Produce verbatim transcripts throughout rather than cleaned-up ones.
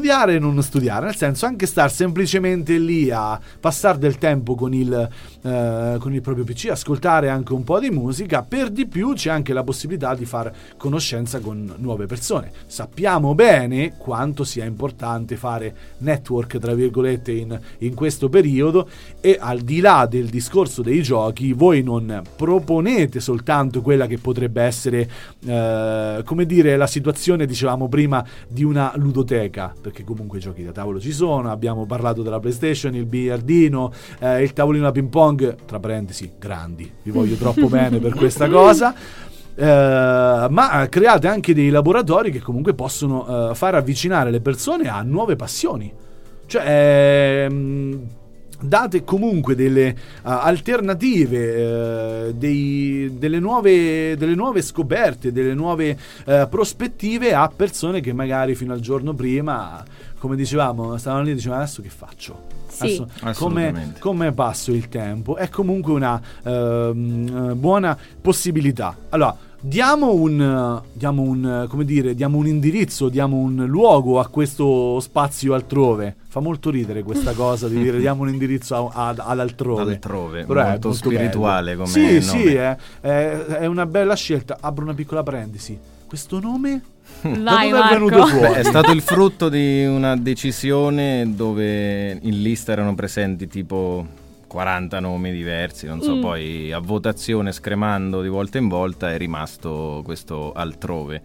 studiare e non studiare, nel senso anche star semplicemente lì a passare del tempo con il, eh, con il proprio P C, ascoltare anche un po' di musica. Per di più c'è anche la possibilità di far conoscenza con nuove persone. Sappiamo bene quanto sia importante fare network, tra virgolette, in, in questo periodo, e al di là del discorso dei giochi, voi non proponete soltanto quella che potrebbe essere, eh, come dire, la situazione, dicevamo prima, di una ludoteca, perché comunque i giochi da tavolo ci sono, abbiamo parlato della PlayStation, il biliardino, eh, il tavolino da ping pong, tra parentesi, grandi, vi voglio troppo bene per questa cosa. Uh, ma create anche dei laboratori che comunque possono uh, far avvicinare le persone a nuove passioni, cioè ehm, date comunque delle uh, alternative, uh, dei, delle, nuove, delle nuove scoperte, delle nuove uh, prospettive a persone che magari fino al giorno prima, come dicevamo, stavano lì e dicevano adesso che faccio? Sì. Come, come passo il tempo? È comunque una uh, buona possibilità. Allora, diamo un, diamo un, come dire, diamo un indirizzo, diamo un luogo a questo spazio altrove. Fa molto ridere questa cosa di dire diamo un indirizzo a, a, all'altrove. Altrove, però molto, è molto spirituale bello. Come sì, nome. Sì, è, è, è una bella scelta. Apro una piccola parentesi. Questo nome Vai, da dove è venuto Marco. fuori? Beh, è stato il frutto di una decisione dove in lista erano presenti tipo quaranta nomi diversi, non so, Mm. poi a votazione, scremando di volta in volta, è rimasto questo altrove.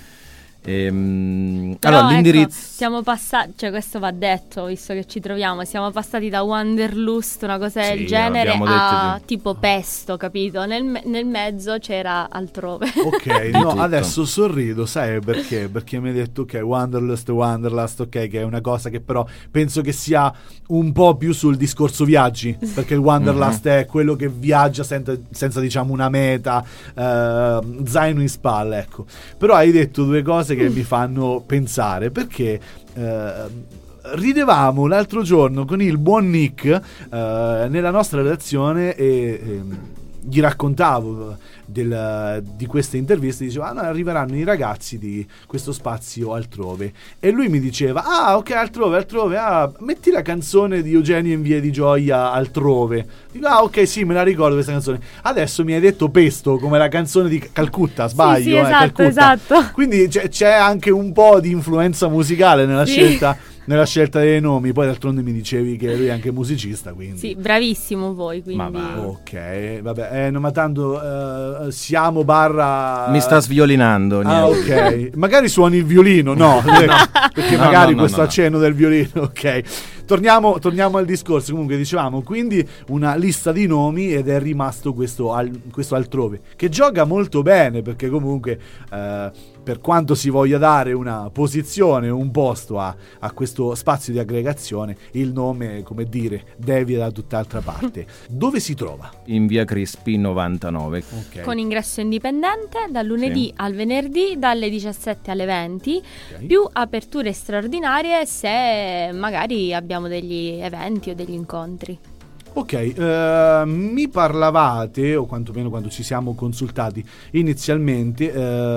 Ehm, Però, allora, l'indirizzo... ecco, siamo passati, cioè questo va detto, visto che ci troviamo, siamo passati da Wanderlust, una cosa Sì, del genere, abbiamo detto a di- tipo Pesto, capito? Nel, me- nel mezzo c'era altrove. Ok, Di no, tutto. adesso sorrido, sai perché? Perché mi hai detto ok, Wanderlust, Wanderlust, ok, che è una cosa che però penso che sia un po' più sul discorso viaggi, perché il Wanderlust Mhm. è quello che viaggia senza, senza diciamo una meta, eh, zaino in spalla, ecco. Però hai detto due cose che mi fanno pensare, perché eh, ridevamo l'altro giorno con il buon Nick eh, nella nostra redazione e ehm, gli raccontavo del, di queste interviste, diceva ah, no, arriveranno i ragazzi di questo spazio altrove, e lui mi diceva ah ok, altrove, altrove, ah, metti la canzone di Eugenio in Via di Gioia, Altrove. Dico ah ok, sì, me la ricordo questa canzone. Adesso mi hai detto Pesto come la canzone di Calcutta, sbaglio? Sì, sì, eh, esatto, Calcutta. esatto. Quindi c'è, c'è anche un po' di influenza musicale nella Sì. scelta nella scelta dei nomi. Poi d'altronde mi dicevi che lui è anche musicista, quindi Sì, bravissimo voi, quindi... Ma va. ok, vabbè, eh, no, ma tanto eh, siamo barra Mi sta sviolinando. ah niente. ok, magari suoni il violino, no, perché No, magari no, no, questo no, no. accenno del violino, ok. Torniamo, torniamo al discorso. Comunque dicevamo quindi una lista di nomi, ed è rimasto questo, al, questo altrove, che gioca molto bene, perché comunque eh, per quanto si voglia dare una posizione, un posto a, a questo spazio di aggregazione, il nome, come dire, devia da tutt'altra parte. Dove si trova? In via Crispi novantanove. Ok. Con ingresso indipendente dal lunedì Sì. al venerdì dalle diciassette alle venti, Ok. più aperture straordinarie se magari abbiamo degli eventi o degli incontri. Ok, eh, mi parlavate, o quantomeno quando ci siamo consultati inizialmente,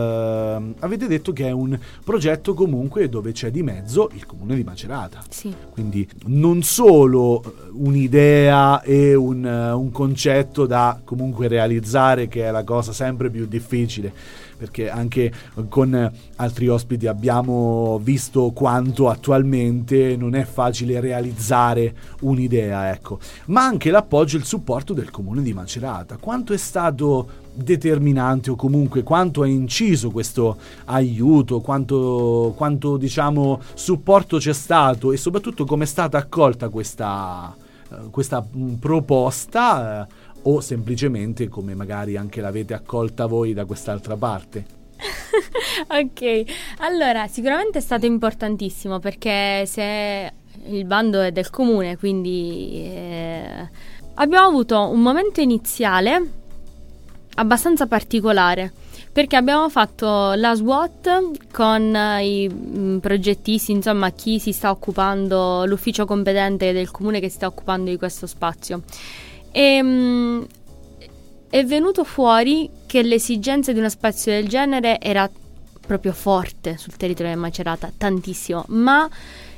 eh, avete detto che è un progetto comunque dove c'è di mezzo il comune di Macerata. Sì. Quindi non solo un'idea e un, un concetto da comunque realizzare, che è la cosa sempre più difficile, perché anche con altri ospiti abbiamo visto quanto attualmente non è facile realizzare un'idea, ecco, ma anche l'appoggio e il supporto del comune di Macerata. Quanto è stato determinante, o comunque quanto ha inciso questo aiuto, quanto, quanto diciamo supporto c'è stato, e soprattutto come è stata accolta questa, eh, questa mh, proposta, eh, o semplicemente come magari anche l'avete accolta voi da quest'altra parte? Ok, allora sicuramente è stato importantissimo, perché se il bando è del comune, quindi eh, abbiamo avuto un momento iniziale abbastanza particolare, perché abbiamo fatto la SWOT con i mh, progettisti, insomma chi si sta occupando, l'ufficio competente del comune che si sta occupando di questo spazio, e mh, è venuto fuori che l'esigenza di uno spazio del genere era proprio forte sul territorio di Macerata, tantissimo, ma